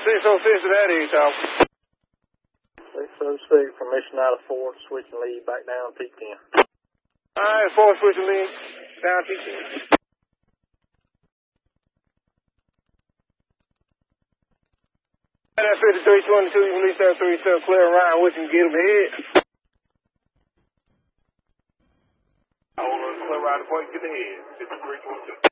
606 to that is, y'all. 606 from mission out of 4, switching lead back down T10. Alright, 4 switching lead down T10. That's 5322, you release that 37, clear around with him, get him ahead. Hold on, clear around the point, get ahead. 5322.